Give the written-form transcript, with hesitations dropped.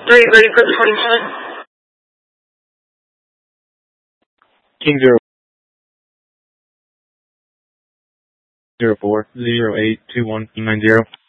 Are you ready for the 20 King 0 04 08 21 90.